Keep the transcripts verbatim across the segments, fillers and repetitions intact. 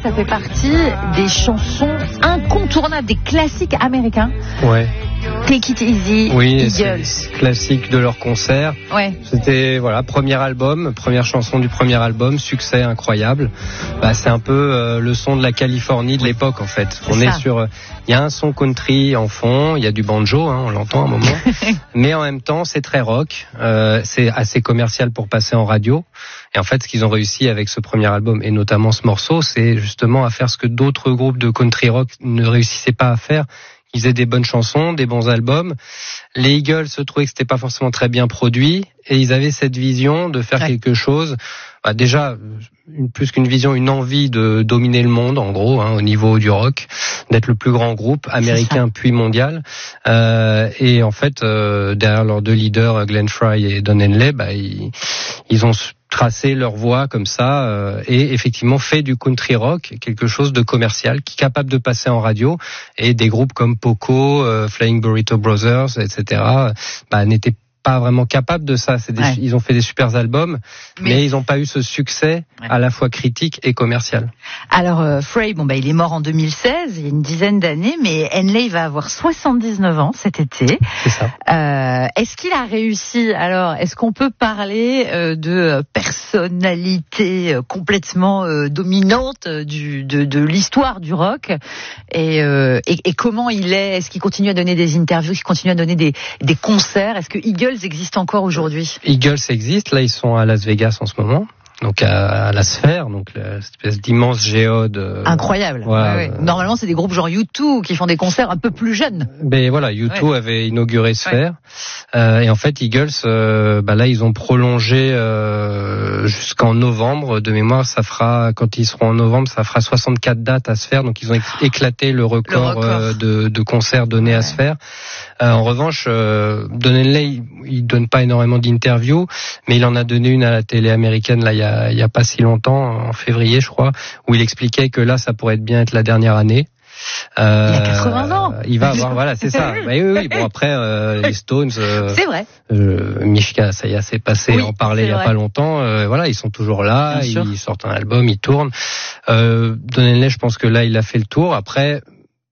ça fait partie des chansons incontournables, des classiques américains. Ouais. Take It Easy, oui, Eagles. C'est classique de leur concert. Ouais. C'était voilà, premier album, première chanson du premier album, succès incroyable. Bah, c'est un peu euh, le son de la Californie de l'époque en fait. C'est on ça. est sur, il y a un son country en fond, il y a du banjo, hein, on l'entend à un moment, mais en même temps c'est très rock, euh, c'est assez commercial pour passer en radio. Et en fait, ce qu'ils ont réussi avec ce premier album et notamment ce morceau, c'est justement à faire ce que d'autres groupes de country rock ne réussissaient pas à faire. Ils faisaient des bonnes chansons, des bons albums. Les Eagles se trouvaient que c'était pas forcément très bien produit et ils avaient cette vision de faire ouais. quelque chose. Bah déjà, une, plus qu'une vision, une envie de dominer le monde, en gros, hein, au niveau du rock, d'être le plus grand groupe américain puis mondial. Euh, et en fait, euh, derrière leurs deux leaders, Glenn Frey et Don Henley, bah, ils, ils ont tracé leur voie comme ça euh, et effectivement fait du country rock quelque chose de commercial qui est capable de passer en radio, et des groupes comme Poco, euh, Flying Burrito Brothers, et cetera bah, n'étaient pas vraiment capables de ça. C'est des, ouais. Ils ont fait des super albums, mais, mais ils n'ont pas eu ce succès ouais. à la fois critique et commercial. Alors euh, Frey, bon bah il est mort en deux mille seize, il y a une dizaine d'années, mais Henley va avoir soixante-dix-neuf ans cet été. C'est ça. Euh, est-ce qu'il a réussi? Alors, est-ce qu'on peut parler euh, de personnalité euh, complètement euh, dominante du, de, de l'histoire du rock, et, euh, et, et comment il est? Est-ce qu'il continue à donner des interviews? Est-ce qu'il continue à donner des, des concerts? Est-ce que Eagles existe encore aujourd'hui? Eagles existe, là ils sont à Las Vegas en ce moment. Donc à, à la Sphère, donc l'espèce d'immense géode. Euh, Incroyable. Ouais, ouais, ouais. Normalement, c'est des groupes genre U deux qui font des concerts un peu plus jeunes. Mais voilà, U deux ouais. avait inauguré Sphère. Ouais. Euh, et en fait, Eagles, euh, bah là, ils ont prolongé euh, jusqu'en novembre. De mémoire, ça fera, quand ils seront en novembre, ça fera soixante-quatre dates à Sphère. Donc ils ont éclaté le record, le record. Euh, de, de concerts donnés ouais. à Sphère. Euh, en revanche, euh, Don Henley, il, il donne pas énormément d'interviews, mais il en a donné une à la télé américaine là il y a il y a pas si longtemps, en février je crois, où il expliquait que là ça pourrait bien être la dernière année. Euh, il a quatre-vingts ans. Il va avoir, voilà, c'est ça. Bah, oui, oui, bon après euh, les Stones. Euh, c'est vrai. Euh, Mishka, ça y est, c'est passé, oui, en parlait il y a vrai. pas longtemps. Euh, voilà, ils sont toujours là, bien ils sûr. sortent un album, ils tournent. Euh, Don Henley, je pense que là il a fait le tour. Après.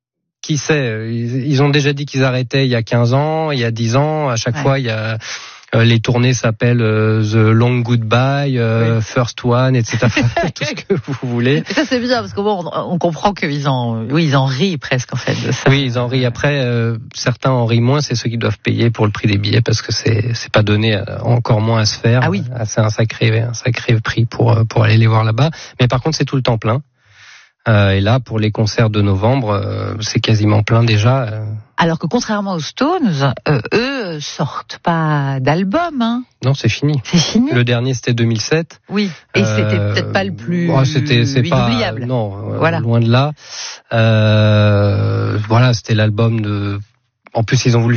Qui sait, ils ont déjà dit qu'ils arrêtaient il y a quinze ans, il y a dix ans, à chaque ouais. fois il y a euh, les tournées s'appellent euh, The Long Goodbye, euh, oui. First One, et cetera. Tout ce que vous voulez. Et ça c'est bizarre parce qu'on on, on comprend qu'ils en, oui, ils en rient presque en fait de ça. Oui, ils en rient. Après, euh, certains en rient moins, c'est ceux qui doivent payer pour le prix des billets parce que c'est c'est pas donné à, encore moins à se faire. Ah oui. C'est un sacré un sacré prix pour pour aller les voir là-bas. Mais par contre, c'est tout le temps plein. Euh, et là, pour les concerts de novembre, euh, c'est quasiment plein déjà. Euh. Alors que contrairement aux Stones, euh, eux sortent pas d'album. Hein. Non, c'est fini. C'est fini. Le dernier, c'était deux mille sept. Oui, et euh, c'était peut-être pas le plus oh, c'était, c'est inoubliable. Pas, non, voilà. loin de là. Euh, voilà, c'était l'album de... En plus, ils ont voulu